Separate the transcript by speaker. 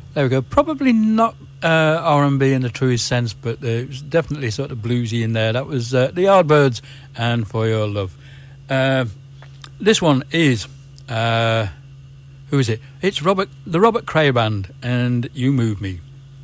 Speaker 1: There we go. Probably not R&B in the truest sense, but it was definitely sort of bluesy in there. That was the Yardbirds and For Your Love. This one is... who is it? It's the Robert Cray Band and You Move Me.